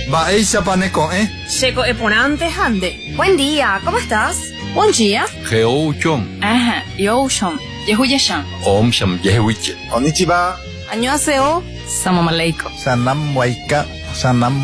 Baeisha paneko, Checo eponante hande. Buen día, ¿cómo estás? Buen día. Geouchom. Ajá, yoshom. Yehuyasham. Om sham yehuiche. Konnichiwa. Annyeonghaseyo. Salam aleikum. Sanam waika. Sanam